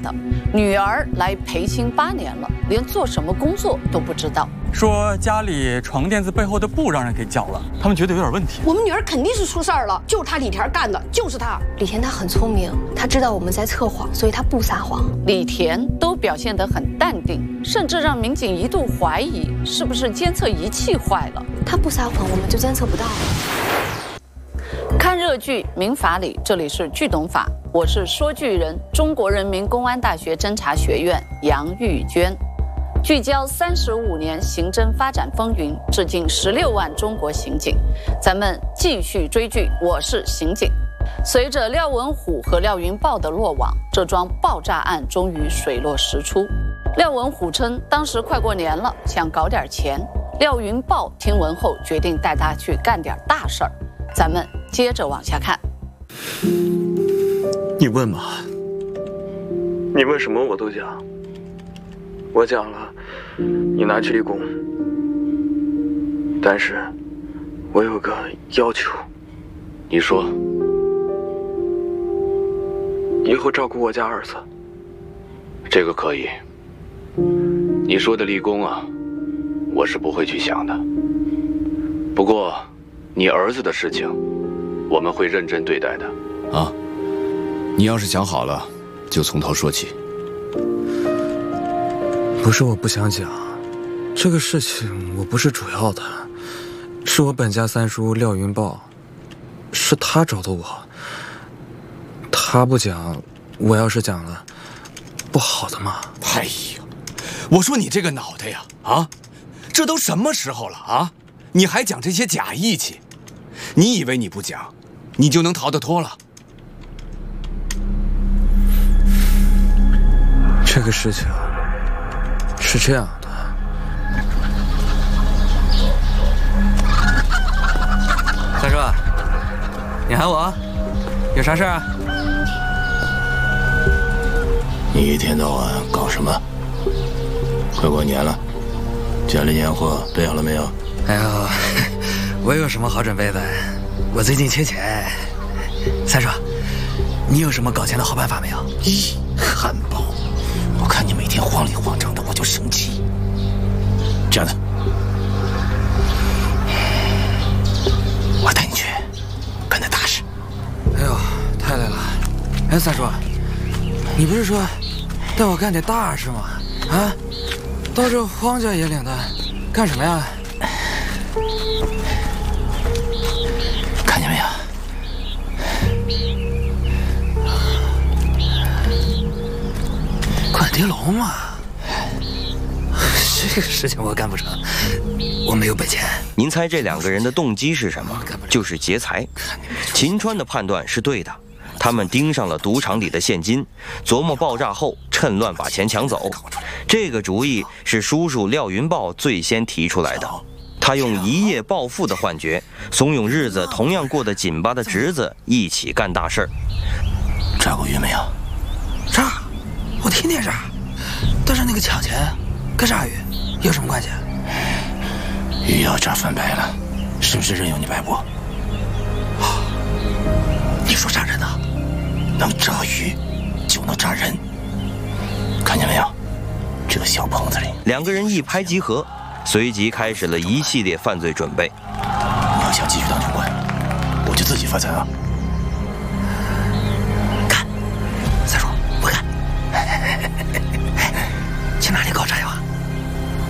的，女儿来陪亲8年了，连做什么工作都不知道。 说家里床垫子背后的布让人给绞了，他们觉得有点问题。 我们女儿肯定是出事儿了，就是他李田干的，就是他。 李田他很聪明，他知道我们在测谎，所以他不撒谎。 李田都表现得很淡定，甚至让民警一度怀疑是不是监测仪器坏了。 他不撒谎，我们就监测不到了。 看热剧《民法里》，这里是剧懂法，我是说剧人，中国人民公安大学侦查学院杨玉娟。聚焦35年刑侦发展风云，致敬16万中国刑警。咱们继续追剧，我是刑警。随着廖文虎和廖云豹的落网，这桩爆炸案终于水落石出。廖文虎称，当时快过年了，想搞点钱。廖云豹听闻后，决定带他去干点大事儿。咱们接着往下看。 你问嘛？你问什么我都讲。我讲了，你拿去立功。但是，我有个要求。 你说。 以后照顾我家儿子。 这个可以。你说的立功啊，我是不会去想的。不过，你儿子的事情，我们会认真对待的。 啊，你要是想好了，就从头说起。 不是我不想讲，这个事情我不是主要的，是我本家三叔廖云豹，是他找的我。他不讲，我要是讲了，不好的嘛。 哎呀，我说你这个脑袋呀，啊，这都什么时候了啊？你还讲这些假义气？你以为你不讲，你就能逃得脱了？ 这个事情是这样的， 三叔，你喊我，有啥事啊？ 你一天到晚搞什么？快过年了，家里年货备好了没有？ 哎呦，我有什么好准备的？我最近缺钱。三叔，你有什么搞钱的好办法没有？ 咦，汉堡，我看你每天慌里慌张的，我就生气。这样的，我带你去干点大事。 哎呦，太累了。哎，三叔，你不是说带我干点大事吗？啊，到这荒郊野岭的，干什么呀？ 看见没有？ 款蝶楼嘛。这个事情我干不成，我没有本钱。 您猜这2个人的动机是什么？就是劫财。秦川的判断是对的，他们盯上了赌场里的现金，琢磨爆炸后趁乱把钱抢走。这个主意是叔叔廖云豹最先提出来的。他用一夜暴富的幻觉，怂恿日子同样过得紧巴的侄子一起干大事儿。 炸过鱼没有？ 炸，我天天炸。但是那个抢钱跟炸鱼有什么关系？ 鱼要炸翻白了，是不是任由你摆布？ 你说炸人呢？ 能炸鱼，就能炸人。看见没有？这个小棚子里 ，2个人一拍即合，随即开始了一系列犯罪准备。 你要想继续当军官，我就自己发财啊！ 干，三叔，不干。去哪里搞炸药啊？